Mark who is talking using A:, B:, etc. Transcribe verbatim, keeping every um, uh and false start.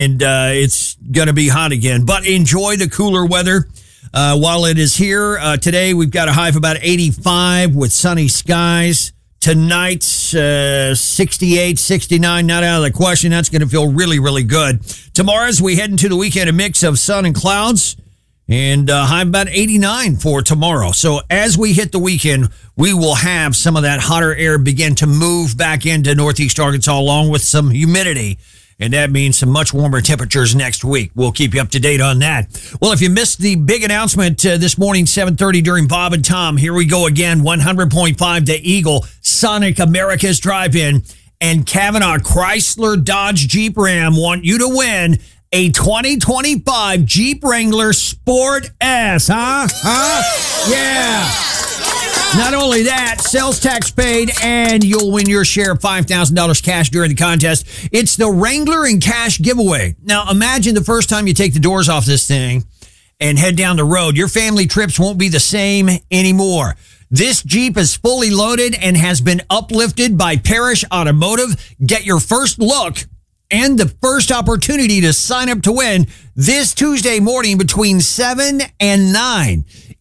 A: and uh, it's going to be hot again. But enjoy the cooler weather uh, while it is here. Uh, today, we've got a high of about eighty-five with sunny skies. Tonight's uh, sixty-eight, sixty-nine, not out of the question. That's going to feel really, really good. Tomorrow, as we head into the weekend, a mix of sun and clouds, and uh, high about eighty-nine for tomorrow. So as we hit the weekend, we will have some of that hotter air begin to move back into northeast Arkansas along with some humidity. And that means some much warmer temperatures next week. We'll keep you up to date on that. Well, if you missed the big announcement uh, this morning, seven thirty during Bob and Tom, here we go again. one hundred point five to Eagle, Sonic America's Drive-In, and Kavanaugh Chrysler Dodge Jeep Ram want you to win a twenty twenty-five Jeep Wrangler Sport S, huh? Huh? Yeah. Not only that, sales tax paid, and you'll win your share of five thousand dollars cash during the contest. It's the Wrangler and Cash giveaway. Now, imagine the first time you take the doors off this thing and head down the road. Your family trips won't be the same anymore. This Jeep is fully loaded and has been uplifted by Parrish Automotive. Get your first look and the first opportunity to sign up to win this Tuesday morning between seven and nine.